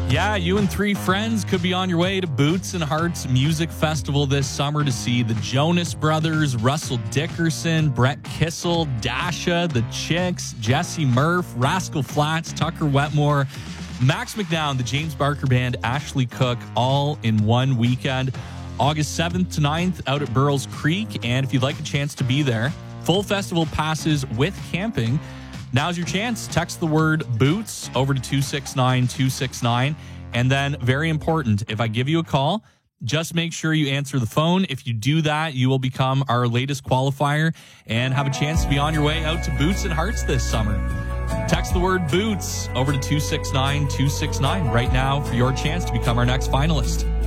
Yeah, you and 3 friends could be on your way to Boots and Hearts Music Festival this summer to see the Jonas Brothers, Russell Dickerson, Brett Kissel, Dasha, The Chicks, Jesse Murph, Rascal Flatts, Tucker Wetmore, Max McNown, the James Barker Band, Ashley Cook, all in one weekend. August 7th to 9th out at Burroughs Creek. And if you'd like a chance to be there, full festival passes with camping. Now's your chance. Text the word Boots over to 269-269. And then, very important, if I give you a call, just make sure you answer the phone. If you do that, you will become our latest qualifier and have a chance to be on your way out to Boots and Hearts this summer. Text the word Boots over to 269-269 right now for your chance to become our next finalist.